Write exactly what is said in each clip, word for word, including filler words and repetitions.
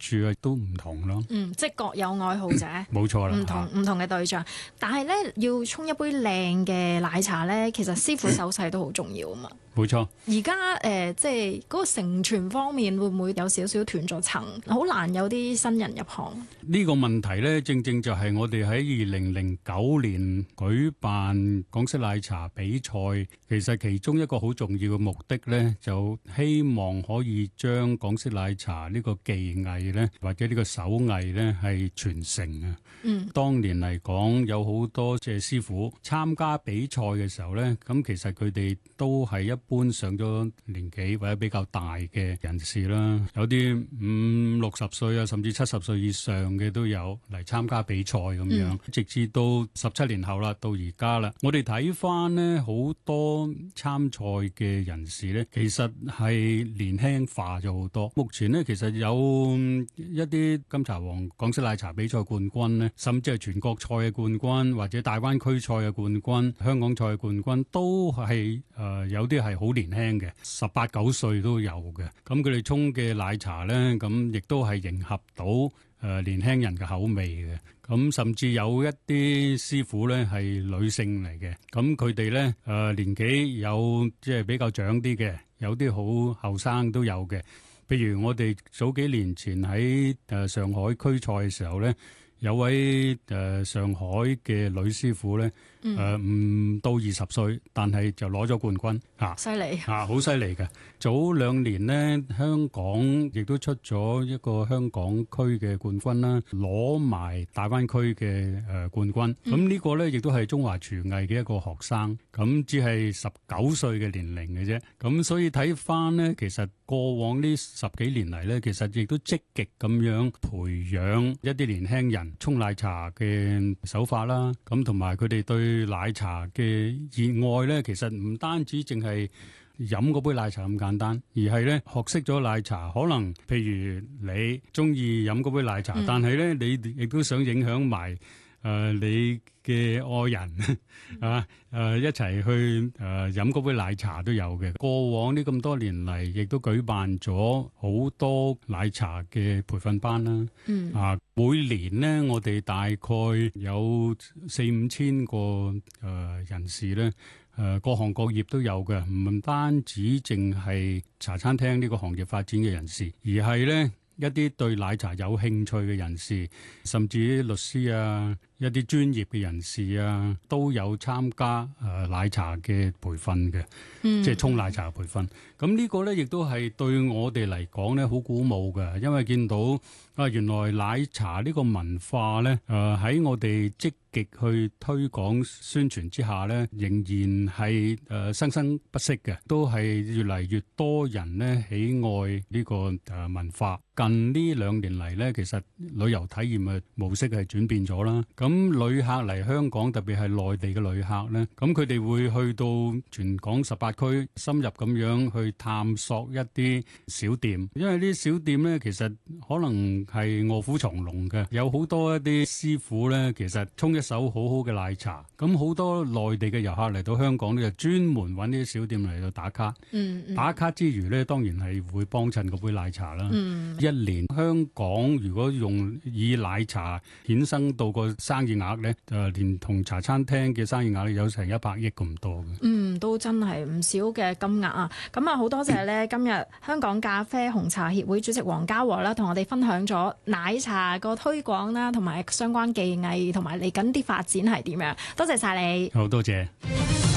處啊都唔同咯。 嗯，即係各有愛好者， 冇錯啦， 唔同唔同嘅對象。但係咧，要沖一杯靚嘅奶茶咧，其實師傅手勢都好重要啊嘛。 冇錯。 而家誒，即係嗰個承傳方面，會唔會有少少斷咗層？好難有啲新人入行。 呢個問題呢，正正就係我哋喺二零零九年舉辦港式奶茶比賽，其實其中一個好重要嘅目的呢，就希望可以將港式奶茶呢個技藝呢，或者呢個手藝呢，係傳承啊。嗯，當年嚟講，有好多即係師傅參加比賽嘅時候呢，咁其實佢哋都係一般上咗年紀或者比較大嘅人士啦，有啲五六十歲啊，甚至七十歲以上嘅都有嚟參加比賽咁樣，嗯、直至到十七年後啦，到而家啦，我哋睇翻呢好多參賽嘅人士呢，其實係年輕化咗好多。目前呢，其實有一啲金茶王港式奶茶比賽冠軍呢，甚至係全國賽嘅冠軍或者大灣區賽嘅冠軍、香港賽嘅冠軍，都係誒、呃、有啲係好年輕嘅，十八九歲都有嘅。咁佢哋沖嘅奶茶呢，咁亦都係迎合到誒、呃、年輕人嘅口味嘅。咁甚至有一啲師傅呢係女性嚟嘅，咁佢哋呢誒、呃、年紀有即係比較長啲嘅，有啲好後生都有嘅。譬如我哋早幾年前喺誒上海區賽嘅時候呢，有位誒上海嘅女師傅咧，誒、呃、唔到二十歲，但係就攞咗冠軍嚇， 犀利嚇，好犀利嘅。早兩年呢，香港亦都出咗一個香港區嘅冠軍啦，攞埋大灣區嘅誒冠軍。咁、嗯、呢個咧亦都係中華廚藝嘅一個學生，咁只係十九歲嘅年齡嘅啫。咁所以睇翻呢，其實過往呢十幾年嚟咧，其實亦都積極咁樣培養一啲年輕人沖奶茶嘅手法啦，咁同埋佢哋對奶茶嘅熱愛咧，其實唔單止淨係飲嗰杯奶茶咁簡單，而係咧學識咗奶茶，可能譬如你中意飲嗰杯奶茶，嗯、但係咧你亦都想影響埋誒、呃、你嘅愛人啊，誒、呃、一齊去誒飲嗰杯奶茶都有嘅。過往呢咁多年嚟，亦都舉辦咗好多奶茶嘅培訓班啦。嗯啊，每年呢，我哋大概有四五千個誒、呃、人士咧，誒、呃、各行各業都有嘅，唔單止淨係茶餐廳呢個行業發展嘅人士，而係咧一啲對奶茶有興趣嘅人士，甚至律師啊，一啲專業嘅人士啊，都有參加誒、呃、奶茶嘅培訓嘅，嗯、即係沖奶茶嘅培訓。咁呢個咧，亦都係對我哋嚟講咧，好鼓舞嘅，因為見到啊，原來奶茶呢個文化咧，誒、呃、喺我哋積極去推廣宣傳之下咧，仍然係誒、呃、生生不息嘅，都係越嚟越多人咧喜愛呢個誒文化。近呢兩年嚟咧，其實旅遊體驗嘅模式係轉變咗啦。咁旅客嚟香港，特別係內地嘅旅客咧，咁佢哋會去到全港十八區，深入咁樣去探索一啲小店，因為呢啲小店咧，其實可能係臥虎藏龍嘅，有好多一啲師傅咧，其實沖一手好好嘅奶茶。咁好多內地嘅遊客嚟到香港咧，就專門揾呢啲小店嚟到打卡。嗯嗯、打卡之餘咧，當然係會幫襯嗰杯奶茶啦。嗯、一年香港如果用以奶茶衍生到個生意額咧，誒連同茶餐廳嘅生意額有成一百億咁多嘅。嗯， 都真係唔少嘅金額啊！咁啊，好多謝咧，今日香港咖啡紅茶協會主席黃家和啦，同我哋分享咗奶茶個推廣啦，同埋相關技藝，同埋嚟緊啲發展係點樣。多謝晒你。 好多謝。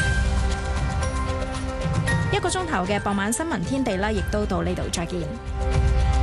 一個鐘頭嘅傍晚新聞天地啦，亦都到呢度再見。